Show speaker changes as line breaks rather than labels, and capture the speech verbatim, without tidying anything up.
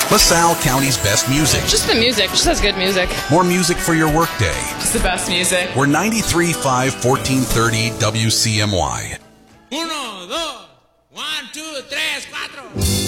LaSalle County's best music.
Just the music. Just has good music.
More music for your workday.
Just the best music.
We're ninety-three point five, fourteen thirty W C M Y.
Uno, dos, one, two, tres, cuatro.